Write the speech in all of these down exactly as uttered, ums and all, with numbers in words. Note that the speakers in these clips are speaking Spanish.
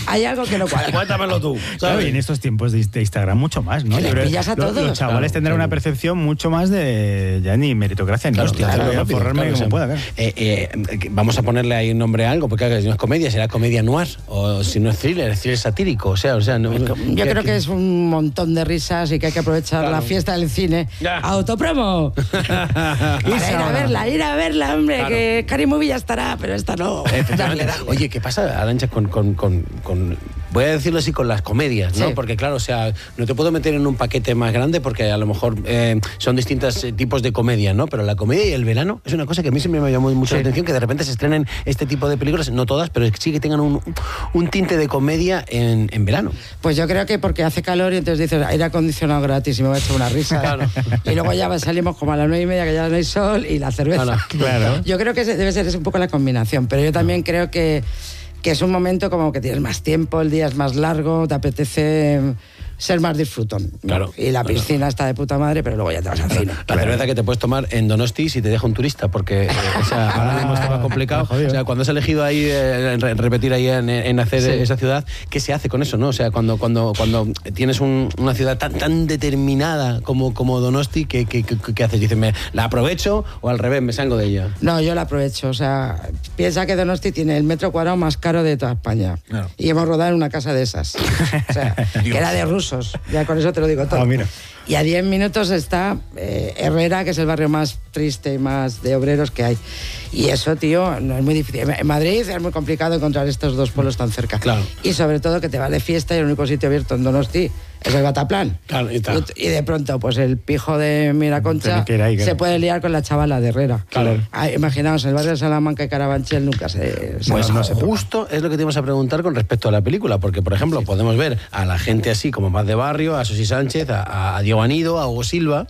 hay algo que no cuadra. Cuéntamelo tú. Claro, y en estos tiempos de, de Instagram mucho más, ¿no? Que les pillas a los, todos. Los chavales claro, tendrán claro. una percepción mucho más de ya ni meritocracia ni Claro, hostia. claro, Voy a rápido, forrarme claro, como sí. pueda, claro. Eh, eh, vamos a ponerle ahí un nombre a algo, porque claro, si no es comedia, será comedia noir, o si no es thriller, es thriller satírico, o sea, o sea... No, Yo que, creo que es un montón de risas y que hay que aprovechar Claro. la fiesta del cine. Ya. ¡Autopromo! Para ir a verla, ir a verla, hombre, Claro. que Scary Movie ya estará, pero esta no. Efectivamente. Dale, dale. Oye, ¿qué pasa, Arantxa, con, con, con, con... Voy a decirlo así, con las comedias, ¿no? Sí. Porque claro, o sea, no te puedo meter en un paquete más grande porque a lo mejor eh, son distintos eh, tipos de comedia, ¿no? Pero la comedia y el verano es una cosa que a mí siempre me llamó mucho la atención, que de repente se estrenen este tipo de películas, no todas, pero sí que tengan un, un tinte de comedia en, en verano. Pues yo creo que porque hace calor y entonces dices aire acondicionado gratis y me voy a echar una risa. Claro. Y luego ya salimos como a las nueve y media que ya no hay sol y la cerveza. Claro, claro. Yo creo que ese debe ser es un poco la combinación, pero yo también creo que, que es un momento como que tienes más tiempo, el día es más largo, te apetece ser más disfrutón, ¿no? Claro. Y la piscina está de puta madre, pero luego ya te vas al cine. La cerveza que te puedes tomar en Donosti si te deja un turista, porque eh, o sea, ahora mismo está más complicado. O sea, cuando has elegido ahí eh, re- repetir ahí en, en hacer Sí. esa ciudad, ¿qué se hace con eso, no? O sea, cuando cuando cuando tienes un- una ciudad tan tan determinada como como Donosti, ¿qué, qué, qué, qué haces? Dices, ¿me la aprovecho o al revés, me salgo de ella? No, yo la aprovecho. O sea, piensa que Donosti tiene el metro cuadrado más caro de toda España. Claro. Y hemos rodado en una casa de esas. O sea, que era de rusos. Ya con eso te lo digo todo. Ah, mira. Y a diez minutos está eh, Herrera, que es el barrio más triste y más de obreros que hay. Y eso, tío, no es muy difícil. En Madrid es muy complicado encontrar estos dos pueblos tan cerca. Claro. Y sobre todo que te vas de fiesta y el único sitio abierto en Donosti es el Bataplan. Claro, y está. Y, y de pronto, pues el pijo de Miraconcha Tiene que ir ahí, claro. se puede liar con la chavala de Herrera. Claro. Ah, imaginaos, el barrio de Salamanca y Carabanchel nunca se... se Pues no se toca. justo es lo que te íbamos a preguntar con respecto a la película, porque por ejemplo podemos ver a la gente así como más de barrio, a Susi Sánchez, a, a Diego Anido, a Hugo Silva.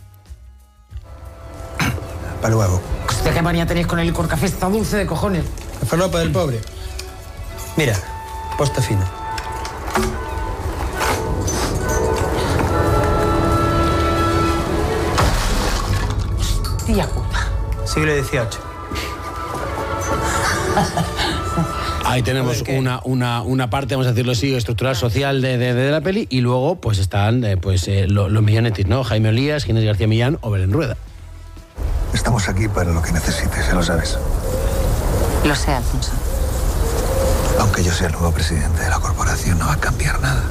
Para luego. Hostia, qué manía tenéis con el licor café, está dulce de cojones. La falopa del pobre. Mira, posta fina. Tía puta. Siglo dieciocho. Ahí tenemos Joder, ¿qué? una, una, una parte, vamos a decirlo así, estructural social de, de, de la peli, y luego pues están eh, pues eh, lo- los millonetis, ¿no? Jaime Olías, Ginés García Millán o Belén Rueda. Estamos aquí para lo que necesites, ya lo sabes. Lo sé, Alfonso. Aunque yo sea el nuevo presidente de la corporación, no va a cambiar nada.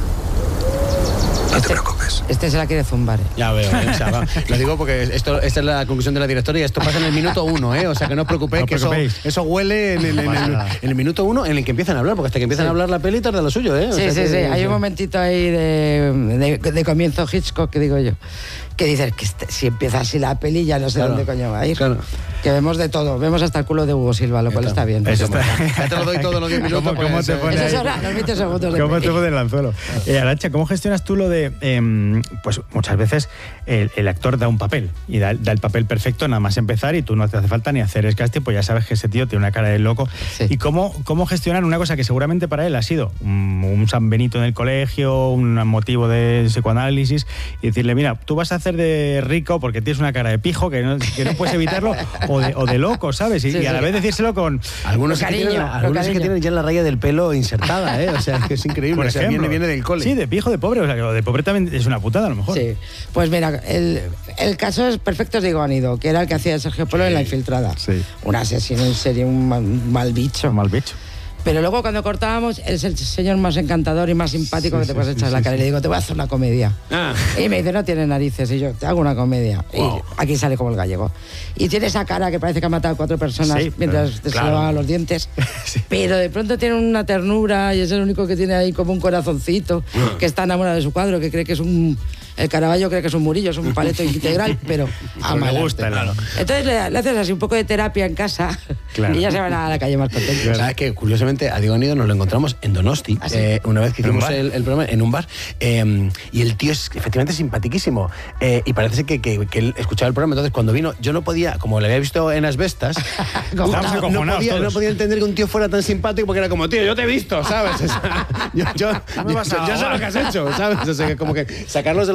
No te preocupes. Este se la quiere zumbar. ¿eh? Ya veo, ¿eh? O sea, va, lo digo porque esto, esta es la conclusión de la directora y esto pasa en el minuto uno, ¿eh? O sea, que no os preocupéis, No que eso, preocupéis. eso huele en el, en, el, en el minuto uno en el que empiezan a hablar, porque hasta que empiezan a hablar la peli tarda lo suyo, ¿eh? O Sí, sea sí, que- sí. Hay un momentito ahí de, de, de comienzo Hitchcock, que digo yo, que dices que este- si empieza así la peli ya no sé Claro, dónde coño va a ir. claro. Que vemos de todo. Vemos hasta el culo de Hugo Silva, lo cual está bien. Eso está. Ya te lo doy todos los diez minutos. ¿Cómo, cómo pues, te eh, pone Eso ahí? es ahora, los veinte segundos de ¿Cómo peli. te pone el anzuelo? Eh, Arantxa, ¿cómo gestionas tú lo de, eh, pues muchas veces el, el actor da un papel y da, da el papel perfecto nada más empezar y tú no te hace falta ni hacer el casting, pues ya sabes que ese tío tiene una cara de loco. Sí. ¿Y cómo, cómo gestionar una cosa que seguramente para él ha sido un, un San Benito en el colegio, un motivo de psicoanálisis y decirle, mira, tú vas a hacer de rico porque tienes una cara de pijo que no, que no puedes evitarlo o de, o de loco, ¿sabes? Y, Sí, y a la sí. vez decírselo con... Algunos, Lo es que cariño, tienen, lo algunos es que cariño. tienen ya la raya del pelo insertada, ¿eh? O sea, que es increíble. Por O sea, ejemplo. viene, viene del cole. Sí, de pijo, de pobre. O sea, que lo de pobre también es una putada, a lo mejor. Sí. Pues mira, el, el caso es perfecto es Diego Anido, que era el que hacía Sergio Polo en La Infiltrada. Sí. Un asesino en serie, un mal, un mal bicho. Mal bicho. Pero luego cuando cortábamos, es el señor más encantador y más simpático Sí, que te sí, puedes sí, echar sí, la cara. sí. Y le digo, te voy a hacer una comedia. Ah. Y me dice, no tiene narices. Y yo, te hago una comedia. Wow. Y aquí sale como el gallego. Y tiene esa cara que parece que ha matado a cuatro personas Sí, mientras pero- te claro. se lavaban los dientes. Sí. Pero de pronto tiene una ternura y es el único que tiene ahí como un corazoncito, que está enamorado de su cuadro, que cree que es un... El Caravaggio cree que es un murillo, es un paleto integral, pero ama le el gusta, arte. claro. Entonces le, le haces así un poco de terapia en casa Claro. y ya se van a la calle más contentos. ¿Sabes que curiosamente a Diego Anido nos lo encontramos en Donosti, ¿Ah, sí? eh, una vez que ¿En un hicimos bar? el, el programa en un bar, eh, y el tío es efectivamente simpaticísimo, eh, y parece que, que, que él escuchaba el programa, entonces cuando vino, yo no podía, como le había visto en Asbestas, no, Estábamos no acojonados podía, todos. no podía entender que un tío fuera tan simpático porque era como, tío, yo te he visto, ¿sabes? O sea, yo, yo, me yo, vas a yo sé ahogar. lo que has hecho, ¿sabes? O sea, que como que sacarlos de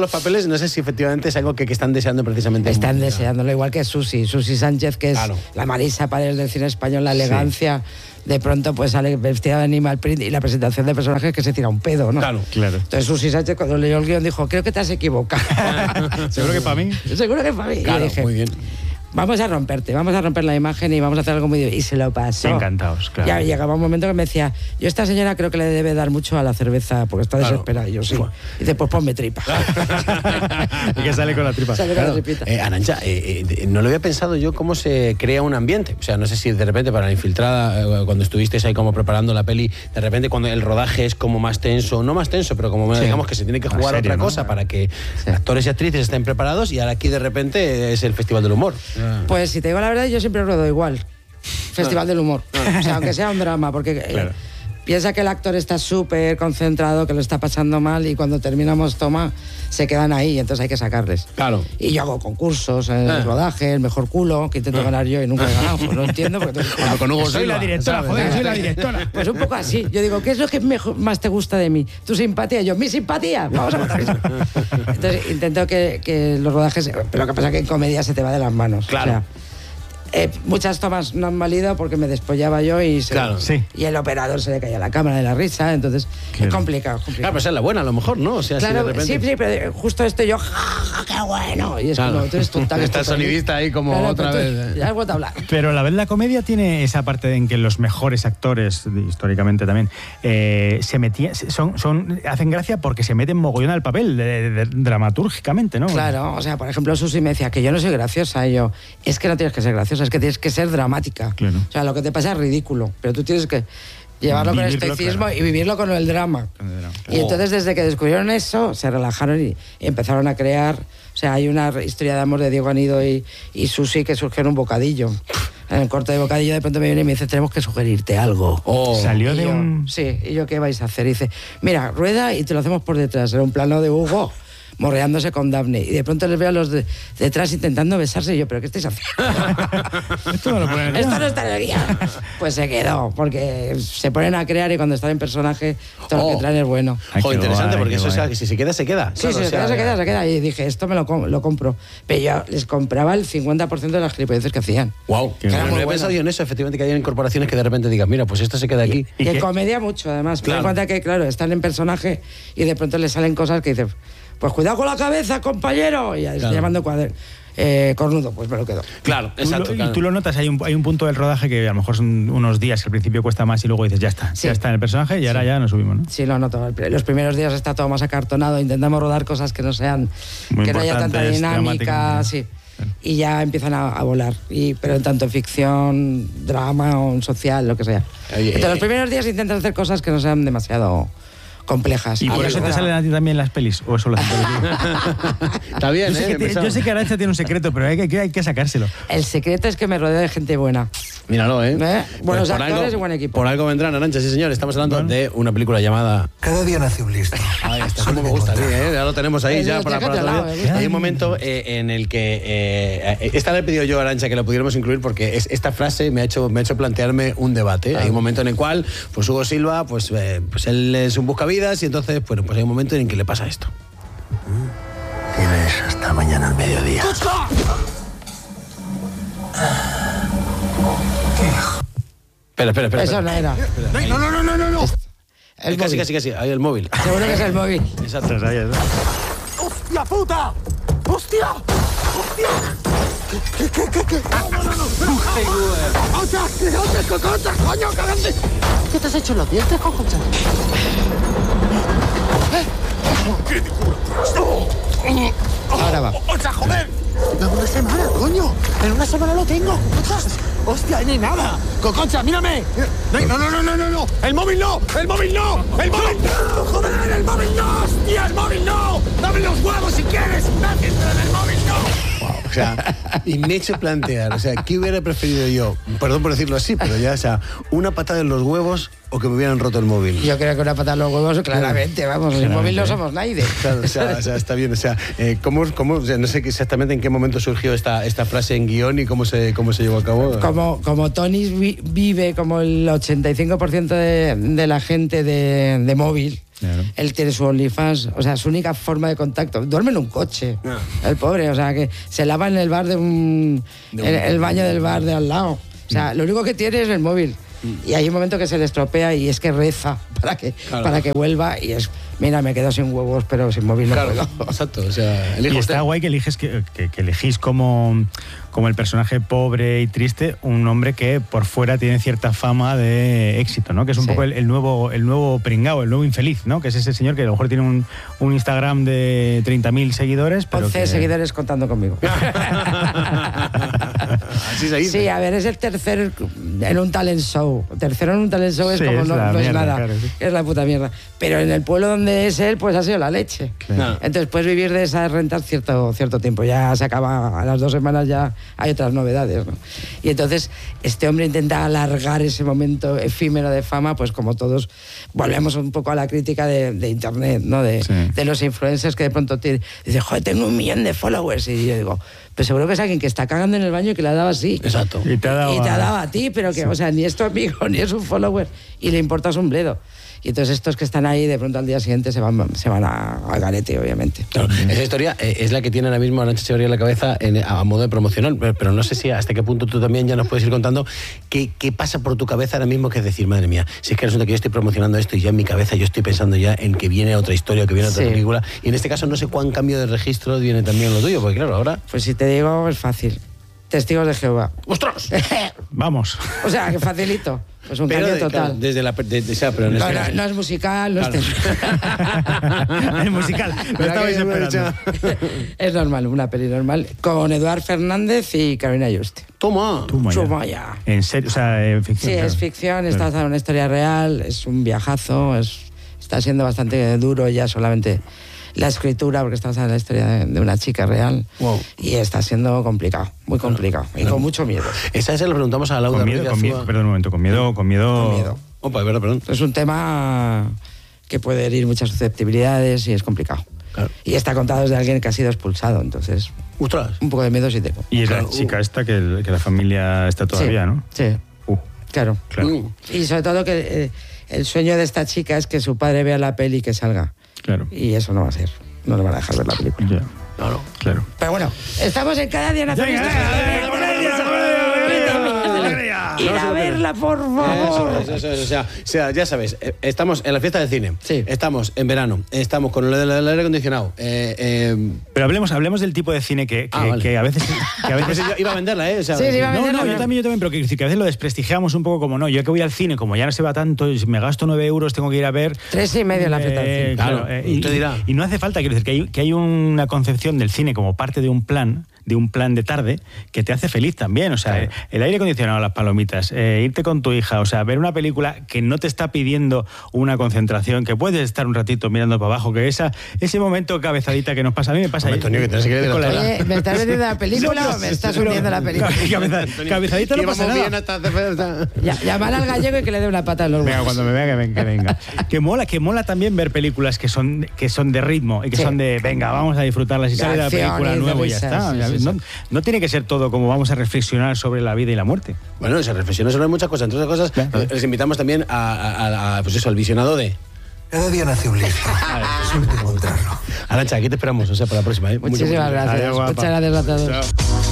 los papeles, no sé si efectivamente es algo que, que están deseando precisamente. Están deseándolo, igual que Susi. Susi Sánchez, que es Claro. la Marisa Paredes del cine español, la elegancia. De pronto pues sale vestida de animal print y la presentación de personajes que se tira un pedo, ¿no? Claro, claro. Entonces Susi Sánchez cuando leyó el guión dijo, creo que te has equivocado. Seguro que para mí. Seguro que para mí. Claro, y dije, muy bien. vamos a romperte, vamos a romper la imagen y vamos a hacer algo muy divertido. Y se lo pasó. Encantados, claro. Ya llegaba un momento que me decía, yo esta señora creo que le debe dar mucho a la cerveza porque está Claro. desesperada. Y yo sí. Y dice, pues ponme tripa. Y que sale con la tripa. Sale con la Claro. tripita. Eh, Arantxa, eh, eh, no lo había pensado yo cómo se crea un ambiente. O sea, no sé si de repente para la infiltrada, eh, cuando estuvisteis ahí como preparando la peli, de repente cuando el rodaje es como más tenso, no más tenso, pero como Sí. digamos que se tiene que Más jugar serio, otra ¿no? cosa para que Sí. actores y actrices estén preparados y ahora aquí de repente es el Festival del Humor. Pues si te digo la verdad, yo siempre ruedo igual. Festival del humor. O sea, aunque sea un drama, porque eh, Claro. piensa que el actor está súper concentrado, que lo está pasando mal y cuando terminamos toma, se quedan ahí, entonces hay que sacarles. Claro. Y yo hago concursos, el Ah. rodaje, el mejor culo, que intento ganar yo y nunca he ganado. Pues no entiendo. Porque Cuando con Hugo Soy Silva, la directora, ¿sabes? joder, soy la directora. Pues un poco así. Yo digo, ¿qué es lo que mejor- más te gusta de mí? ¿Tu simpatía? Yo, ¿mi simpatía? Vamos a votar eso. Entonces intento que, que los rodajes... Pero lo que pasa es que en comedia se te va de las manos. Claro. O sea, eh, muchas tomas no han valido porque me despollaba yo y, se- Claro. Sí. y el operador se le caía la cámara de la risa. Entonces Claro. es complicado. Claro, complicado. pues es la buena a lo mejor, ¿no? O sea, si de Claro, repente... sí, sí, pero justo esto yo, ¡ja, ja, qué bueno! Y es Claro. como, tú eres tonta. que Está estás ahí. sonidista ahí como Claro, otra pero tú- vez, ¿eh? Ya has vuelto a hablar. Pero a la vez la comedia tiene esa parte en que los mejores actores, históricamente también, eh, se metían, son, son, hacen gracia porque se meten mogollón al papel, de, de- de- dramatúrgicamente, ¿no? Claro, o sea, por ejemplo, Susi me decía que yo no soy graciosa. Y yo, es que no tienes que ser graciosa, es que tienes que ser dramática. Claro. O sea, lo que te pasa es ridículo, pero tú tienes que llevarlo con Vivirlo, estoicismo claro. y vivirlo con el drama. Con el drama, Y entonces, desde que descubrieron eso, se relajaron y, y empezaron a crear. O sea, hay una historia de amor de Diego Anido y, y Susi que surgió en un bocadillo. En el corte de bocadillo, de pronto me viene y me dice, tenemos que sugerirte algo. Oh. Salió Y de yo, un... Sí, y yo, ¿qué vais a hacer? Y dice, mira, rueda y te lo hacemos por detrás. Era un plano de Hugo morreándose con Daphne. Y de pronto les veo a los de, detrás intentando besarse. Y yo, ¿pero qué estáis haciendo? Esto no lo ponen en el Esto guión. no está en el guión. Pues se quedó, porque se ponen a crear y cuando están en personaje, todo lo Oh. que traen es bueno. Ay, Joder, qué interesante, guay, porque qué eso, o guay. sea, que si se queda, se queda. Sí, Claro, sí, o se sea, queda, se queda, se queda. Y dije, esto me lo, com- lo compro. Pero yo les compraba el cincuenta por ciento de las gilipolleces que hacían. Wow, Qué no bueno. había pensado yo en eso, efectivamente, que hay incorporaciones que de repente digas, mira, pues esto se queda aquí. ¿Y Y, en qué? comedia mucho, además. Claro. Me doy cuenta que, claro, están en personaje y de pronto les salen cosas que dicen, pues cuidado con la cabeza, compañero. Y ya Claro. estoy llamando cuader- eh, cornudo, pues me lo quedo. Claro, Tú exacto. lo, y claro. tú lo notas, hay un, hay un punto del rodaje que a lo mejor son unos días que al principio cuesta más y luego dices, ya está, Sí. ya está en el personaje y ahora ya nos subimos, ¿no? Sí, lo noto. Los primeros días está todo más acartonado. Intentamos rodar cosas que no sean, Muy que no haya tanta importantes, dinámica, dramáticas, sí. Claro. Y ya empiezan a, a volar. Y, pero en tanto en ficción, drama o en social, lo que sea. Oye, Entonces, eh, los primeros días intentas hacer cosas que no sean demasiado complejas. ¿Y por Ah, eso te bueno. salen a ti también las pelis? ¿O eso lo hacen Está bien, yo, sé ¿eh? que te- Empezamos. yo sé que Arantxa tiene un secreto, pero hay que, hay que sacárselo. El secreto es que me rodeo de gente buena. Míralo, ¿eh? ¿Eh? Buenos por actores algo- y buen equipo. Por algo vendrán, Arantxa, sí, señor. Estamos hablando Bueno. de una película llamada... Cada día nace un listo. Ahí está, como me gusta a mí, ¿eh? Ya lo tenemos ahí, Eso ya lo para, tienes para al lado, todo el me día. gusta. Hay un momento eh, en el que... Eh, eh, esta le he pedido yo a Arantxa que la pudiéramos incluir porque es, esta frase me ha, hecho, me ha hecho plantearme un debate. Hay un momento en el cual, pues Hugo Silva, pues, eh, pues él es un buscavidas y entonces, bueno, pues hay un momento en el que le pasa esto. Tienes hasta mañana al mediodía. Espera, espera, espera. Eso no espera. era. No, no, no, no, no, no. El Eh, casi, móvil. casi, casi. Ahí el móvil. Seguro que es el móvil. Exacto. ¡Hostia puta! ¡Hostia! ¡Hostia! ¿Qué, qué, qué, qué? No, no, no, no. ¡Ocha! ¡Ocha, cococha, coño, cagante! ¿Qué te has hecho en los dientes, cojones? Ahora va. ¡Ocha, joder! ¡Dame una semana, coño! ¡En una semana lo tengo! ¡Ostras! ¡Hostia, ni nada! ¡Cococha, mírame! No, no, no, no, no, no, no. ¡El móvil no! ¡El móvil no! ¡El móvil no! ¡Joder, el móvil no! ¡Hostia, el móvil no! ¡Dame los huevos si quieres! ¡Nadie entra en el móvil no! O sea, y me he hecho plantear, o sea, ¿qué hubiera preferido yo? Perdón por decirlo así, pero ya, o sea, una patada en los huevos o que me hubieran roto el móvil. Yo creo que una patada en los huevos, claramente, vamos. El móvil no somos nadie. Claro, o sea, o sea, está bien, o sea, eh, ¿cómo, cómo, o sea, no sé exactamente en qué momento surgió esta, esta frase en guión y cómo se, cómo se llevó a cabo. Como, como Tony vi- vive como el ochenta y cinco por ciento de, de la gente de, de móvil, Claro. Él tiene su OnlyFans, o sea, su única forma de contacto. Duerme en un coche, Ah. el pobre, o sea, que se lava en el bar de un... De un- en el baño del bar de al lado. O sea, lo único que tiene es el móvil. Y hay un momento que se le estropea y es que reza para que, Claro. para que vuelva y es... Mira, me quedo sin huevos, pero sin móvil no Claro, puedo. exacto. O sea, Y elijo está usted. guay que eliges que, que- que elegís como, como el personaje pobre y triste un hombre que por fuera tiene cierta fama de éxito, ¿no? Que es un Sí. poco el, el nuevo el nuevo pringao, el nuevo infeliz, ¿no? Que es ese señor que a lo mejor tiene un, un Instagram de treinta mil seguidores, pero once que- seguidores contando conmigo. Así se dice. Sí, a ver, es el tercer en un talent show. Tercero en un talent show es Sí, como es no, la no es mierda, nada. claro, sí. Es la puta mierda. Pero en el pueblo donde es él, pues ha sido la leche. Claro. Entonces puedes vivir de esas rentas cierto, cierto tiempo. Ya se acaba, a las dos semanas ya hay otras novedades, ¿no? Y entonces este hombre intenta alargar ese momento efímero de fama, pues como todos volvemos un poco a la crítica de, de internet, ¿no? De, Sí. de los influencers que de pronto te dicen, joder, tengo un millón de followers. Y yo digo, pues seguro que es alguien que está cagando en el baño y que le ha dado así. Exacto. Y te ha dado Y te a- ha dado a ti, pero que, o sea, ni es tu amigo, ni es un follower, y le importas un bledo. Y entonces estos que están ahí, de pronto al día siguiente se van, se van a, al garete, obviamente. Claro, esa historia eh, es la que tiene ahora mismo Arantxa Echeverría en la cabeza en- a modo de promocional, pero, pero no sé si hasta qué punto tú también ya nos puedes ir contando qué, qué pasa por tu cabeza ahora mismo, que es decir, madre mía, si es que resulta que yo estoy promocionando esto y ya en mi cabeza yo estoy pensando ya en que viene otra historia, que viene otra Sí. película, y en este caso no sé cuán cambio de registro viene también lo tuyo, porque claro, ahora... Pues si te digo, es fácil. Testigos de Jehová. ¡Ostras! Vamos. O sea, que facilito. Pues un Pero cambio de- total. claro, desde la... de- de- o sea, pero en No, este no, caso- no es musical, no Claro. es... El musical. Lo estabais esperando. es normal, una peli normal. Con Eduard Fernández y Carolina Juste. Toma. Toma ya. Toma ya. En serio, o sea, en ficción. Sí, claro. es ficción, está Claro. basada en una historia real, es un viajazo, es, está siendo bastante duro ya solamente la escritura, porque está basada en la historia de, de una chica real. Wow. Y está siendo complicado, muy complicado, y con mucho miedo. Esa se lo preguntamos a Laura Con miedo, Ruiz con miedo, Azúa. perdón un momento, con miedo, con miedo. Con miedo. Opa, perdón, perdón. Es un tema que puede herir muchas susceptibilidades y es complicado. Claro. Y está contado desde alguien que ha sido expulsado, entonces ¡Ostras! un poco de miedo sí tengo. Y es Claro, la chica uh. esta que, el- que la familia está todavía, Sí, ¿no? Sí, Uh, claro. claro, Mm. Y sobre todo que eh, el sueño de esta chica es que su padre vea la peli y que salga. claro. Y eso no va a ser. No le van a dejar ver la película. Ya, Claro. claro. Pero bueno, estamos en cada día nacionalista. Ir a verla, por favor. Eso, eso, eso, o, sea, o sea, ya sabes, eh, estamos en la fiesta del cine, Sí. estamos en verano, estamos con lo del del aire acondicionado. Eh, eh, Pero hablemos, hablemos del tipo de cine que, que, Ah, vale. que a veces... Que a pues veces yo iba a venderla, ¿eh? O sea, Sí, sí, iba a no, venderla, no, yo pero- también, yo también, pero quiero decir que a veces lo desprestigiamos un poco como no, yo que voy al cine, como ya no se va tanto, y si me gasto nueve euros, tengo que ir a ver... Tres y medio en la fiesta del Eh, cine. claro, Claro, eh, y, usted dirá. y no hace falta, quiero decir, que hay, que hay una concepción del cine como parte de un plan, de un plan de tarde, que te hace feliz también. O sea, Claro. eh, el aire acondicionado, las palomitas, eh, irte con tu hija, o sea, ver una película que no te está pidiendo una concentración, que puedes estar un ratito mirando para abajo, que esa, ese momento cabezadita que nos pasa, a mí me pasa Hombre, Antonio, que tienes que ir de con la la- edad. Oye, ¿me estás vendiendo la película No, o me no, estás pero- hundiendo la película? Cabeza- cabezadita no pasa Íbamos nada. bien hasta hace- Ya, llamar al gallego y que le dé una pata en los Venga, huevos. cuando me vea que venga, que venga. Que mola, que mola también ver películas que son, que son de ritmo y que Sí. son de, venga, vamos a disfrutarlas y De sale la acción película y de nueva y ya risas, está. sí, O sea, sí, no, sí. no tiene que ser todo como vamos a reflexionar sobre la vida y la muerte. Bueno, se reflexiona sobre muchas cosas. Entre otras cosas, Claro. eh, les invitamos también a, a- a- pues eso, al visionado de... Cada día nace un libro. Suerte encontrarlo. Arantxa, aquí te esperamos, o sea, para la próxima. ¿eh? Muchas, Muchísimas muchas gracias. Adiós, guapa. Muchas gracias a todos. Chao.